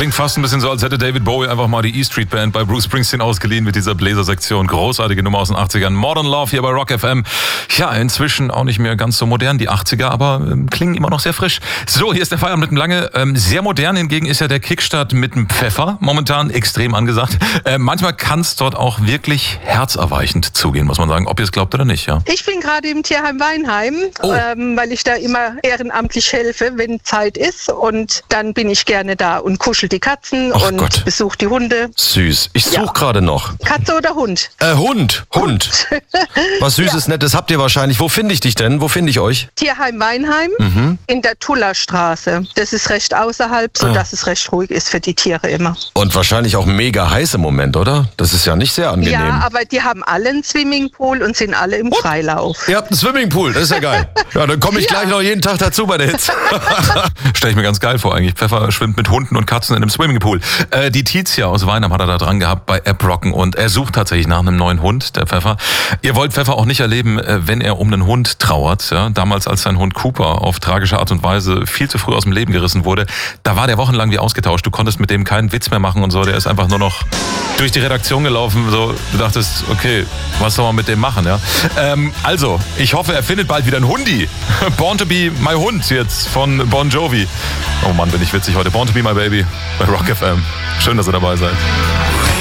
Klingt fast ein bisschen so, als hätte David Bowie einfach mal die E-Street Band bei Bruce Springsteen ausgeliehen mit dieser Bläsersektion. Großartige Nummer aus den 80ern. Modern Love hier bei Rock FM. Ja, inzwischen auch nicht mehr ganz so modern, die 80er, aber klingen immer noch sehr frisch. So, hier ist der Feierabend mit dem Lange. Sehr modern hingegen ist ja der Kickstart mit dem Pfeffer. Momentan extrem angesagt. Manchmal kann es dort auch wirklich herzerweichend zugehen, muss man sagen. Ob ihr es glaubt oder nicht, ja. Ich bin gerade im Tierheim Weinheim, weil ich da immer ehrenamtlich helfe, wenn Zeit ist. Und dann bin ich gerne da und kuschel die Katzen und besuche die Hunde. Süß. Ich suche gerade noch. Katze oder Hund? Hund. Was Süßes, Nettes habt ihr wahrscheinlich. Wo finde ich dich denn? Wo finde ich euch? Tierheim Weinheim in der Tullerstraße. Das ist recht außerhalb, sodass es recht ruhig ist für die Tiere immer. Und wahrscheinlich auch mega heiß im Moment, oder? Das ist ja nicht sehr angenehm. Ja, aber die haben alle einen Swimmingpool und sind alle im Freilauf. Ihr habt einen Swimmingpool, das ist ja geil. Ja, dann komme ich gleich noch jeden Tag dazu bei der Hitze. Stell ich mir ganz geil vor eigentlich. Pfeffer schwimmt mit Hunden und Katzen in einem Swimmingpool. Die Tizia aus Weinheim hat er da dran gehabt bei App-Rocken und er sucht tatsächlich nach einem neuen Hund, der Pfeffer. Ihr wollt Pfeffer auch nicht erleben, wenn er um einen Hund trauert. Ja? Damals, als sein Hund Cooper auf tragische Art und Weise viel zu früh aus dem Leben gerissen wurde, da war der wochenlang wie ausgetauscht. Du konntest mit dem keinen Witz mehr machen und so. Der ist einfach nur noch durch die Redaktion gelaufen. So, du dachtest, okay, was soll man mit dem machen? Ja? Also, ich hoffe, er findet bald wieder einen Hundi. Born to be my Hund jetzt von Bon Jovi. Oh Mann, bin ich witzig heute. Born to be my baby bei Rock FM. Schön, dass ihr dabei seid.